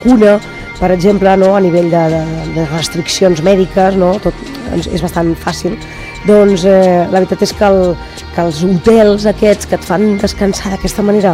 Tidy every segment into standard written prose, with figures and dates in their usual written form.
vacuna, per exemple, no? A nivell de restriccions mèdiques, no? Tot és bastant fàcil. Doncs la veritat és que els hotels aquests que et fan descansar d'aquesta manera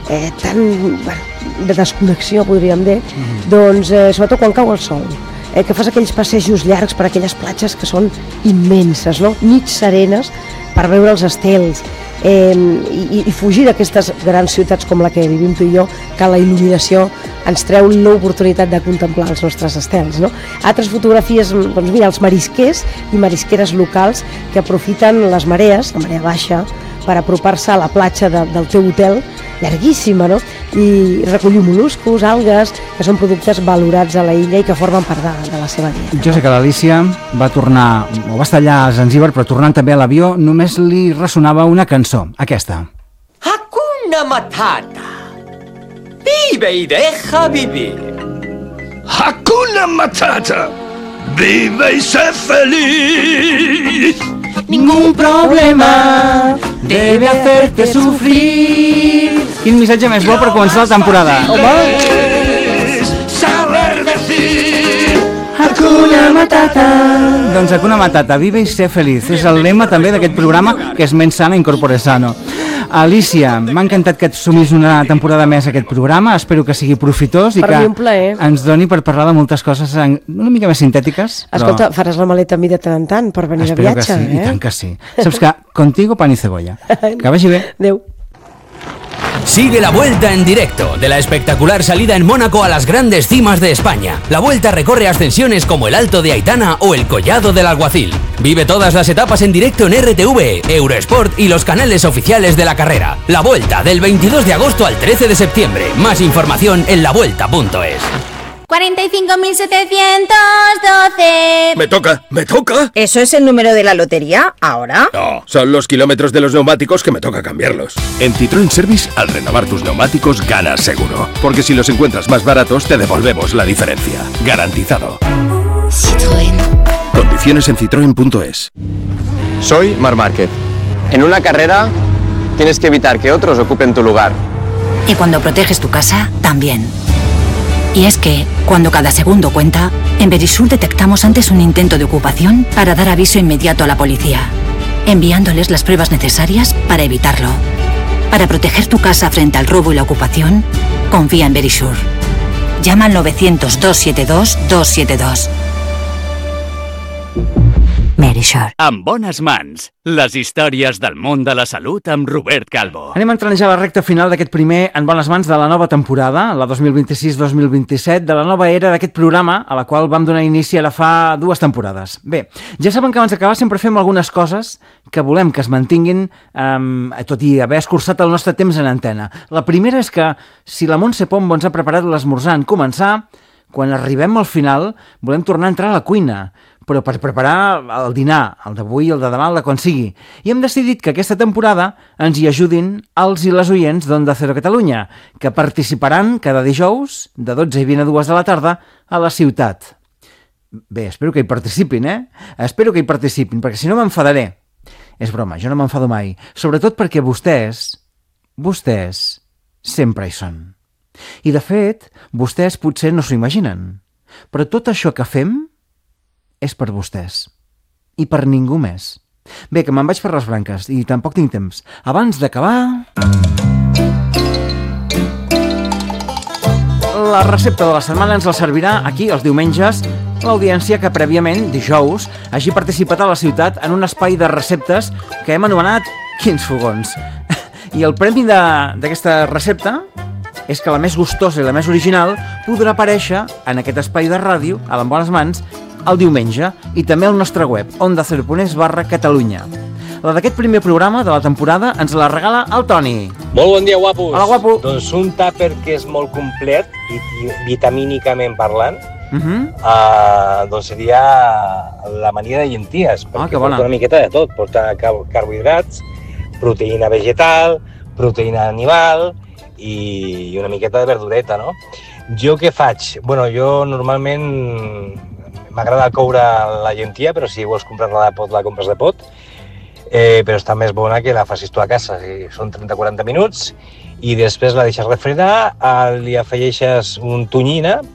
de desconnexió, podríem dir, doncs sobretot quan cau el sol, que fas aquells passejos llargs per aquelles platges que són immenses, no? Nits serenes per veure els estels, i fugir d'aquestes grans ciutats com la que vivim tu i jo, que la il·luminació ens treu l'oportunitat de contemplar els nostres estels, no? Altres fotografies, doncs mira, els marisquers i marisqueres locals que aprofiten les marees, la marea baixa, per apropar-se a la platja del teu hotel, llarguíssima, no? I recollir mol·luscos, algues, que són productes valorats a la illa i que formen part de la seva dieta. Jo sé que l'Alícia va tornar, o va estar allà a Zanzíbar, però tornant també a l'avió, només li ressonava una cançó, aquesta. Hakuna Matata. Vive y deja vivir. Hakuna Matata. Vive y sé feliz. Ningún problema debe hacerte sufrir. Quin missatge més bo per començar la temporada. Saber decir Hakuna Matata. Doncs Hakuna Matata, vive y sé feliz. És el lema també d'aquest programa, que és Ment Sana Incorpore Sano. Alícia, m'ha encantat que et sumis una temporada més a aquest programa. Espero que sigui profitós i que ens doni per parlar de moltes coses una mica més sintètiques. Escolta, faràs la maleta a mi de tant en tant per venir de viatge, que sí, i tant que sí. Saps que contigo pan y cebolla. Que vagi bé. Adéu. Sigue la Vuelta en directo, de la espectacular salida en Mónaco a las grandes cimas de España. La Vuelta recorre ascensiones como el Alto de Aitana o el Collado del Alguacil. Vive todas las etapas en directo en RTV, Eurosport y los canales oficiales de la carrera. La Vuelta, del 22 de agosto al 13 de septiembre. Más información en lavuelta.es. 45.712. Me toca. ¿Eso es el número de la lotería ahora? No, son los kilómetros de los neumáticos que me toca cambiarlos. En Citroën Service, al renovar tus neumáticos, ganas seguro. Porque si los encuentras más baratos, te devolvemos la diferencia. Garantizado. Citroën. Condiciones en citroen.es. Soy Marc Márquez. En una carrera, tienes que evitar que otros ocupen tu lugar. Y cuando proteges tu casa, también. Y es que, cuando cada segundo cuenta, en Verisur detectamos antes un intento de ocupación para dar aviso inmediato a la policía, enviándoles las pruebas necesarias para evitarlo. Para proteger tu casa frente al robo y la ocupación, confía en Verisur. Llama al 900-272-272. Verisur. Amb bones mans, les històries del món de la salut amb Robert Calvo. Anem entrant ja a la recta final d'aquest primer En bones mans de la nova temporada, la 2026-2027, de la nova era d'aquest programa, a la qual vam donar inici ara fa 2 temporades. Bé, ja saben que abans d'acabar sempre fem algunes coses que volem que es mantinguin, tot i haver escurçat el nostre temps en antena. La primera és que, si la Montse Pombo ens ha preparat l'esmorzar en començar, quan arribem al final volem tornar a entrar a la cuina, però per preparar el dinar, el d'avui, el de demà, el de quan sigui. I hem decidit que aquesta temporada ens hi ajudin els i les oients d'Onda Cero Catalunya, que participaran cada dijous, de 12 i 20 a 2 de la tarda, a la ciutat. Bé, espero que hi participin, Espero que hi participin, perquè si no m'enfadaré. És broma, jo no m'enfado mai. Sobretot perquè vostès sempre hi són. I de fet, vostès potser no s'ho imaginen, però tot això que fem és per vostès. I per ningú més. Bé, que me'n vaig per les branques i tampoc tinc temps. Abans d'acabar... La recepta de la setmana ens la servirà aquí, els diumenges, l'audiència que prèviament, dijous, hagi participat a la ciutat en un espai de receptes que hem anomenat Quins fogons. I el premi d'aquesta recepta és que la més gustosa i la més original podrà aparèixer en aquest espai de ràdio, a l'En bones mans, el diumenge, i també al nostre web, ondacero.es/Catalunya. La d'aquest primer programa de la temporada ens la regala el Toni. Molt bon dia, guapos. Hola, guapo. Doncs un tàper que és molt complet, vitamínicament parlant, doncs seria l'amanida de llenties, perquè porta una miqueta de tot. Porta carbohidrats, proteïna vegetal, proteïna animal i una miqueta de verdureta, no? Jo què faig? Bueno, jo normalment m'agrada coure la llentia, però si vols comprar-la de pot, la compres de pot. Però està més bona que la facis tu a casa. Són 30-40 minuts i després la deixes refredar, li afegeixes un tonyina